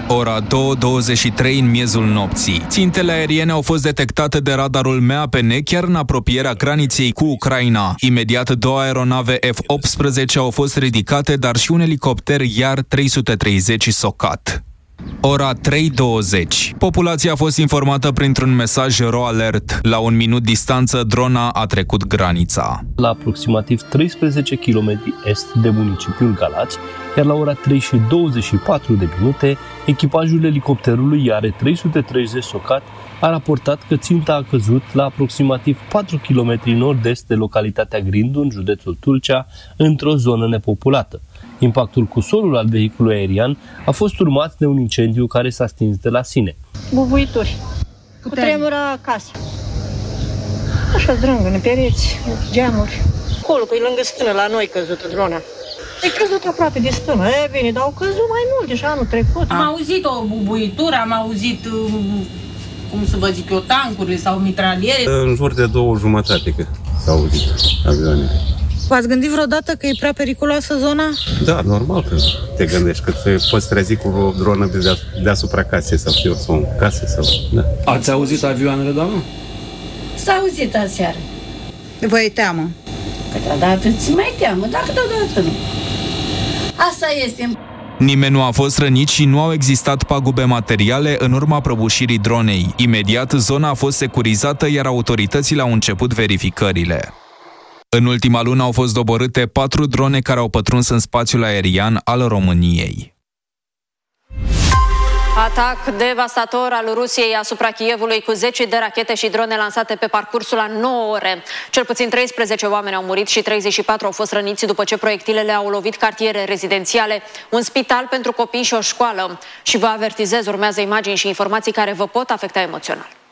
Ora 2:23 în miezul nopții. Țintele aeriene au fost detectate de radarul MAPN chiar în apropierea graniței cu Ucraina. Imediat 2 aeronave F-18 au fost ridicate, dar și un elicopter Iar 330 SOCAT. Ora 3:20. Populația a fost informată printr-un mesaj RO Alert. La 1 minut distanță, drona a trecut granița. La aproximativ 13 km est de municipiul Galați, iar la ora 3:24 echipajul elicopterului Iar 330 SOCAT a raportat că ținta a căzut la aproximativ 4 km nord-est de localitatea Grindu, în județul Tulcea, într-o zonă nepopulată. Impactul cu solul al vehiculului aerian a fost urmat de un incendiu care s-a stins de la sine. Bubuituri, cu tremura acasă. Așa drângă, în pereți, geamuri. Acolo, pe lângă stână, la noi căzută drona. E căzut aproape de stână. E bine, dar au căzut mai multe și anul trecut. Am auzit o bubuitură, am auzit, cum să vă zic eu, tancurile sau mitraliere. În jur de 2:30 că s-au auzit avioanele. V-ați gândit vreodată că e prea periculoasă zona? Da, normal că te gândești că te poți trezi cu o dronă deasupra casei sau în casă. Da. Ați auzit avioanele, doamnă? S-a auzit aseară. Vă e teamă? Câteodată ți mai teamă, dar câteodată nu. Asta este. Nimeni nu a fost rănit și nu au existat pagube materiale în urma prăbușirii dronei. Imediat, zona a fost securizată, iar autoritățile au început verificările. În ultima lună au fost doborâte 4 drone care au pătruns în spațiul aerian al României. Atac devastator al Rusiei asupra Kievului cu 10 de rachete și drone lansate pe parcursul a 9 ore. Cel puțin 13 oameni au murit și 34 au fost răniți după ce proiectilele au lovit cartiere rezidențiale, un spital pentru copii și o școală. Și vă avertizez, urmează imagini și informații care vă pot afecta emoțional.